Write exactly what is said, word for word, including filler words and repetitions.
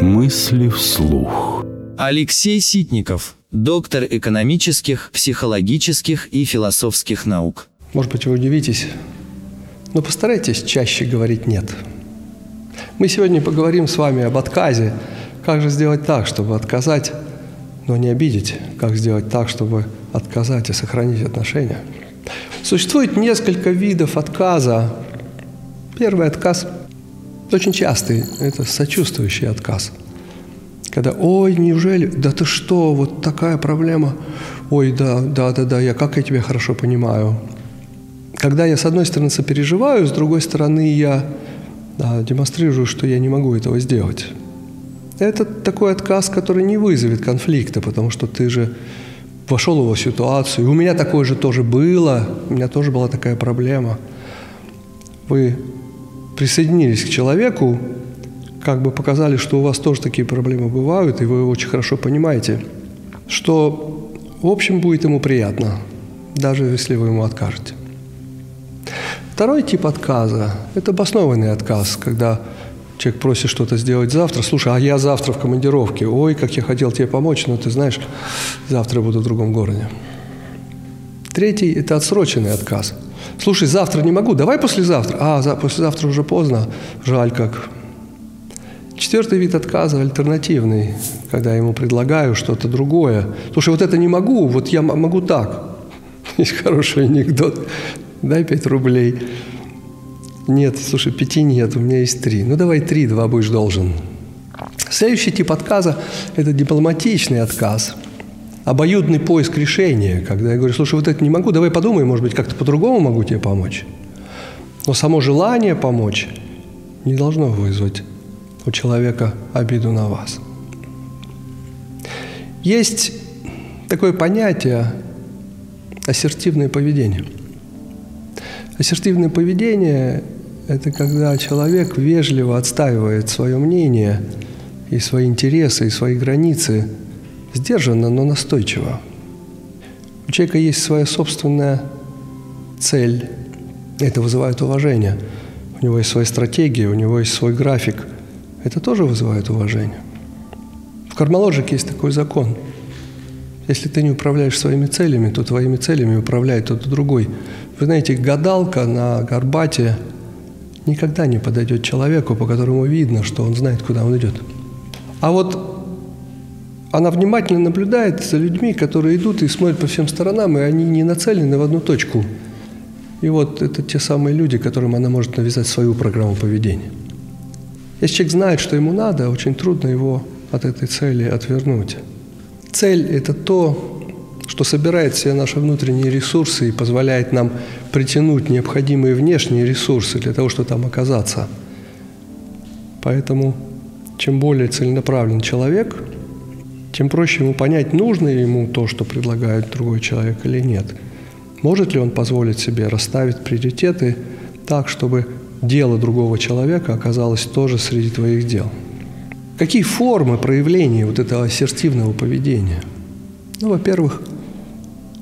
Мысли вслух. Алексей Ситников, доктор экономических, психологических и философских наук. Может быть, вы удивитесь, но постарайтесь чаще говорить «нет». Мы сегодня поговорим с вами об отказе. Как же сделать так, чтобы отказать, но не обидеть? Как сделать так, чтобы отказать и сохранить отношения? Существует несколько видов отказа. Первый отказ очень частый – это сочувствующий отказ. Когда «Ой, неужели? Да ты что? Вот такая проблема. Ой, да, да, да, да, я как я тебя хорошо понимаю». Когда я, с одной стороны, сопереживаю, с другой стороны, я да, демонстрирую, что я не могу этого сделать. Это такой отказ, который не вызовет конфликта, потому что ты же вошел в его ситуацию. И у меня такое же тоже было, у меня тоже была такая проблема. Вы присоединились к человеку, как бы показали, что у вас тоже такие проблемы бывают, и вы очень хорошо понимаете, что, в общем, будет ему приятно, даже если вы ему откажете. Второй тип отказа – это обоснованный отказ, когда человек просит что-то сделать завтра. Слушай, а я завтра в командировке. Ой, как я хотел тебе помочь, но ты знаешь, завтра буду в другом городе. Третий – это отсроченный отказ. Слушай, завтра не могу, давай послезавтра. А, за, послезавтра уже поздно, жаль как. Четвертый вид отказа – альтернативный, когда я ему предлагаю что-то другое. Слушай, вот это не могу, вот я могу так. Есть хороший анекдот. Дай пять рублей. Нет, слушай, пяти нет, у меня есть три. Ну, давай три, два будешь должен. Следующий тип отказа – это дипломатичный отказ. Обоюдный поиск решения, когда я говорю, слушай, вот это не могу, давай подумай, может быть, как-то по-другому могу тебе помочь. Но само желание помочь не должно вызвать у человека обиду на вас. Есть такое понятие ассертивное поведение. Ассертивное поведение – это когда человек вежливо отстаивает свое мнение и свои интересы, и свои границы, сдержанно, но настойчиво. У человека есть своя собственная цель. Это вызывает уважение. У него есть своя стратегия, у него есть свой график. Это тоже вызывает уважение. В кармалоджике есть такой закон. Если ты не управляешь своими целями, то твоими целями управляет тот другой. Вы знаете, гадалка на горбате никогда не подойдет человеку, по которому видно, что он знает, куда он идет. А вот она внимательно наблюдает за людьми, которые идут и смотрят по всем сторонам, и они не нацелены в одну точку. И вот это те самые люди, которым она может навязать свою программу поведения. Если человек знает, что ему надо, очень трудно его от этой цели отвернуть. Цель – это то, что собирает все наши внутренние ресурсы и позволяет нам притянуть необходимые внешние ресурсы для того, чтобы там оказаться. Поэтому чем более целенаправлен человек, тем проще ему понять, нужно ли ему то, что предлагает другой человек, или нет. Может ли он позволить себе расставить приоритеты так, чтобы дело другого человека оказалось тоже среди твоих дел. Какие формы проявления вот этого ассертивного поведения? Ну, во-первых,